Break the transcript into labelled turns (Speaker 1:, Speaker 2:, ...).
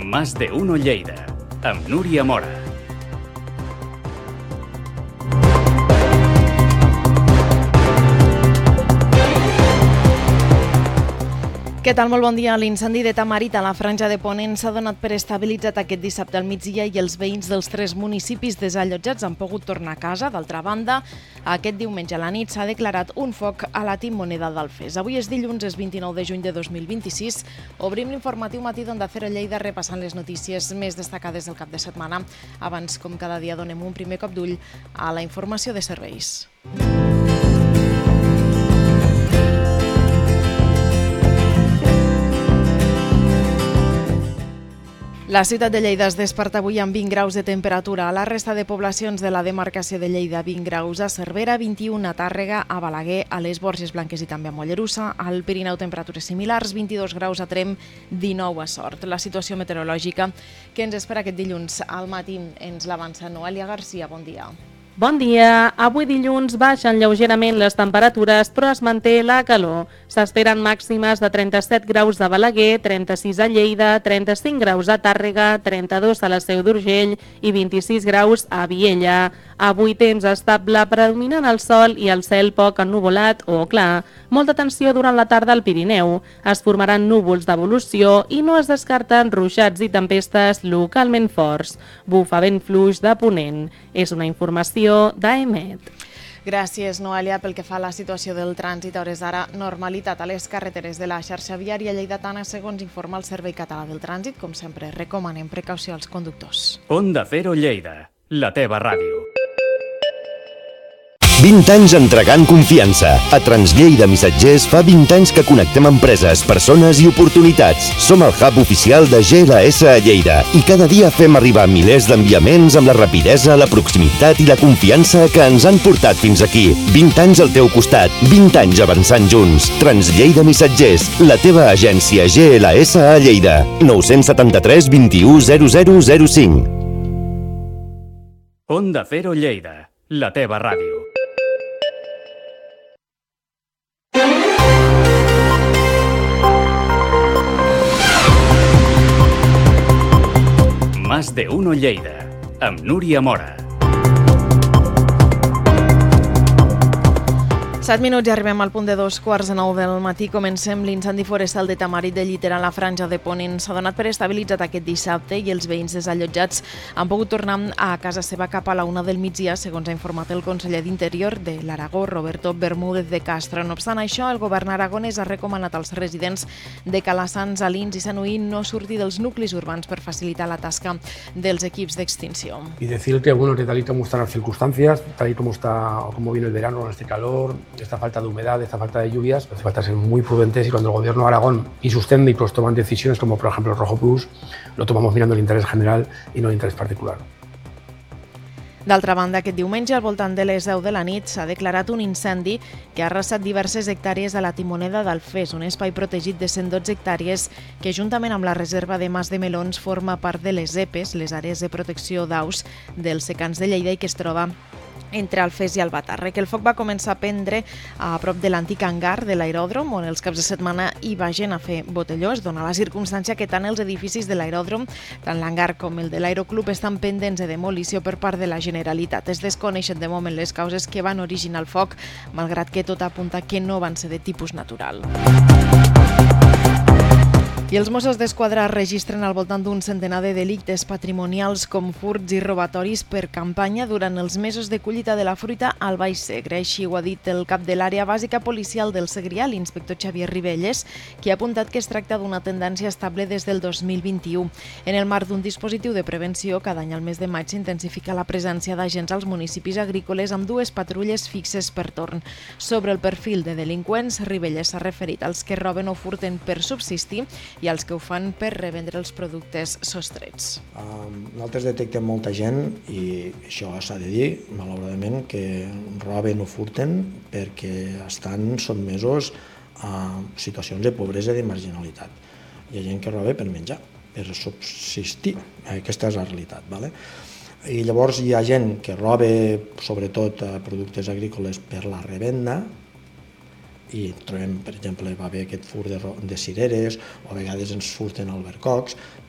Speaker 1: Más de Uno Lleida, amb Núria Mora.
Speaker 2: Què tal? Molt bon dia. L'incendi de Tamarit a la Franja de Ponent s'ha donat per estabilitzat aquest dissabte al migdia i els veïns dels 3 municipis desallotjats han pogut tornar a casa. D'altra banda, aquest diumenge a la nit s'ha declarat un foc a la Timoneda d'Alfés. Avui és dilluns, és 29 de juny de 2026. Obrim l'informatiu matí d'Onda Cero Lleida repassant les notícies més destacades del cap de setmana. Abans, com cada dia, donem un primer cop d'ull a la informació de serveis. La ciutat de Lleida es desperta avui amb 20 graus de temperatura. A la resta de poblacions de la demarcació de Lleida, 20 graus a Cervera, 21 a Tàrrega, a Balaguer, a les Borges Blanques i també a Mollerussa. Al Pirineu, temperatures similars, 22 graus a Tremp, 19 a Sort. La situació meteorològica que ens espera aquest dilluns al matí ens l'avança Noelia Garcia. Bon dia.
Speaker 3: Bon dia. Avui dilluns baixen lleugerament les temperatures, però es manté la calor. S'esperen màximes de 37 graus a Balaguer, 36 a Lleida, 35 graus a Tàrrega, 32 a la Seu d'Urgell i 26 graus a Viella. Avui temps estable, predominant el sol i el cel poc ennuvolat o clar. Molta tensió durant la tarda al Pirineu. Es formaran núvols d'evolució i no es descarten ruixats i tempestes localment forts. Bufa vent fluix de ponent. És una informació d'AEMET.
Speaker 2: Gràcies, Noelia. Pel que fa a la situació del trànsit, a hores d'ara, normalitat a les carreteres de la xarxa viària lleidatana, segons informa el Servei Català del Trànsit. Com sempre, recomanem precaució als conductors.
Speaker 1: Onda Cero Lleida, la teva ràdio.
Speaker 4: 20 anys entregant confiança. A Translleida Missatgers fa 20 anys que connectem empreses, persones i oportunitats. Som el hub oficial de GLS a Lleida i cada dia fem arribar milers d'enviaments amb la rapidesa, la proximitat i la confiança que ens han portat fins aquí. 20 anys al teu costat, 20 anys avançant junts. Translleida Missatgers, la teva agència GLS a Lleida. 973 21 0005.
Speaker 1: Onda Cero Lleida, la teva ràdio. Más de Uno Lleida, amb Núria Mora.
Speaker 2: 7 minuts i arribem al punt de 2:15 del matí. Comencem. L'incendi forestal de Tamarit de Llitera a la Franja de Ponent s'ha donat per estabilitzat aquest dissabte i els veïns desallotjats han pogut tornar a casa seva cap a la 1 del migdia, segons ha informat el conseller d'Interior de l'Aragó, Roberto Bermúdez de Castro. No obstant això, el govern aragonès ha recomanat als residents de Calassans, Alins i Sanuí no sortir dels nuclis urbans per facilitar la tasca dels equips d'extinció.
Speaker 5: Y decir que, bueno, que tal y como están las circunstancias, tal y como está, como viene el verano, con este calor, esta falta de humedad, esta falta de lluvias, hace falta ser muy prudentes y cuando el gobierno de Aragón y sus técnicos toman decisiones como por ejemplo el Rojo Plus, lo tomamos mirando el interés general y no el interés particular.
Speaker 2: D'altra banda, aquest diumenge, al voltant de les 10 de la nit, s'ha declarat un incendi que ha arrasat diverses hectàrees a la Timoneda d'Alfés, un espai protegit de 112 hectàrees que, juntament amb la reserva de Mas de Melons, forma part de les EPEs, les àrees de protecció d'aus dels secans de Lleida i que es troba entre Alfés i Albatàrrec. El foc va començar a prendre a prop de l'antic hangar de l'aeròdrom, on els caps de setmana hi va gent a fer botelló. Es dona la circumstància que tant els edificis de l'aeròdrom, tant l'hangar com el de l'aeroclub, estan pendents de demolició per part de la Generalitat. Es desconeixen de moment les causes que van originar el foc, malgrat que tot apunta que no van ser de tipus natural. I els Mossos d'Esquadra registren al voltant d'un centenar de delictes patrimonials com furts i robatoris per campanya durant els mesos de collita de la fruita al Baix Segre. Així ho ha dit el cap de l'àrea bàsica policial del Segrià, l'inspector Xavier Ribelles, que ha apuntat que es tracta d'una tendència estable des del 2021. En el marc d'un dispositiu de prevenció, cada any al mes de maig s'intensifica la presència d'agents als municipis agrícoles amb 2 patrulles fixes per torn. Sobre el perfil de delinqüents, Ribelles s'ha referit als que roben o furten per subsistir i els que ho fan per revendre els productes sostrets.
Speaker 6: Nosaltres detectem molta gent, i això s'ha de dir, malauradament, que roben o furten perquè estan sotmesos a situacions de pobresa i de marginalitat. Hi ha gent que roba per menjar, per subsistir. Aquesta és la realitat. I llavors hi ha gent que roba sobretot productes agrícoles per la revenda, i trobem, per exemple, va haver aquest furt de cireres, o a vegades ens furten albercocs,